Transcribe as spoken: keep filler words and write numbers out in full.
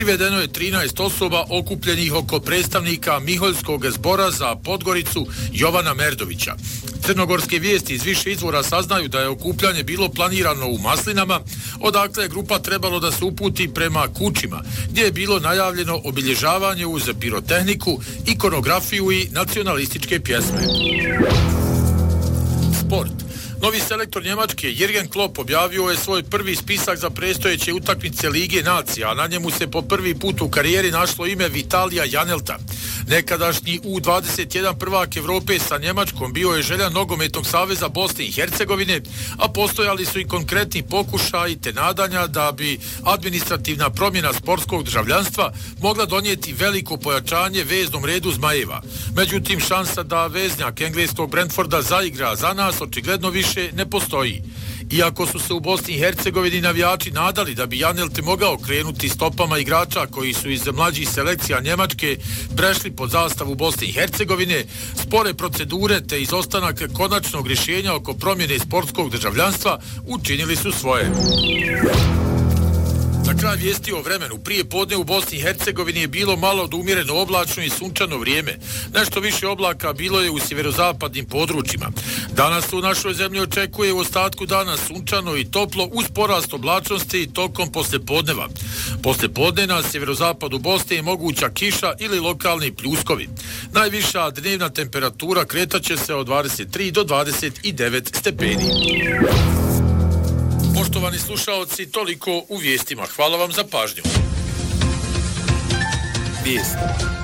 Privedeno je trinaest osoba okupljenih oko predstavnika Miholjskog zbora za Podgoricu Jovana Merdovića. Crnogorske vijesti iz više izvora saznaju da je okupljanje bilo planirano u Maslinama, odakle je grupa trebalo da se uputi prema Kučima, gdje je bilo najavljeno obilježavanje uz pirotehniku, ikonografiju i nacionalističke pjesme. Sport. Novi selektor Njemačke Jürgen Klopp objavio je svoj prvi spisak za predstojeće utakmice Lige nacija, a na njemu se po prvi put u karijeri našlo ime Vitalija Janelta. Nekadašnji U dvadeset jedan prvak Evrope sa Njemačkom bio je želja Nogometnog saveza Bosne i Hercegovine, a postojali su i konkretni pokušaji te nadanja da bi administrativna promjena sportskog državljanstva mogla donijeti veliko pojačanje veznom redu Zmajeva. Međutim, šansa da veznjak engleskog Brentforda zaigra za nas očigledno više ne postoji. Iako su se u Bosni i Hercegovini navijači nadali da bi Janelt mogao krenuti stopama igrača koji su iz mlađih selekcija Njemačke prešli pod zastavu Bosne i Hercegovine, spore procedure te izostanak konačnog rješenja oko promjene sportskog državljanstva učinili su svoje. Za kraj vijesti o vremenu. Prije podne u Bosni i Hercegovini je bilo malo do umjereno oblačno i sunčano vrijeme. Nešto više oblaka bilo je u sjeverozapadnim područjima. Danas u našoj zemlji očekuje u ostatku dana sunčano i toplo uz porast oblačnosti tokom poslijepodneva. Poslijepodne na sjeverozapadu Bosne je moguća kiša ili lokalni pljuskovi. Najviša dnevna temperatura kretaće se od dvadeset tri do dvadeset devet stepeni. Poštovani slušaoci, toliko u vijestima. Hvala vam za pažnju. Vijesti.